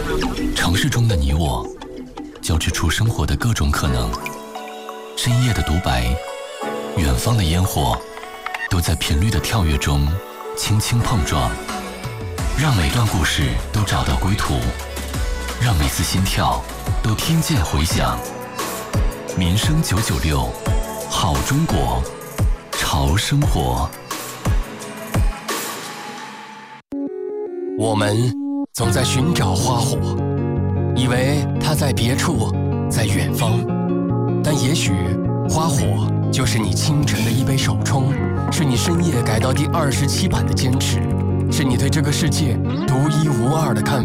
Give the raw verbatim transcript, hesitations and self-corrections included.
城市中的你我，交织出生活的各种可能。深夜的独白，远方的烟火，都在频率的跳跃中轻轻碰撞，让每段故事都找到归途，让每次心跳都听见回响。民生九九六，好中国，潮生活。 我们总在寻找花火，以为它在别处，在远方，但也许花火就是你清晨的一杯手冲，是你深夜改到第二十七版的坚持，是你对这个世界独一无二的看法。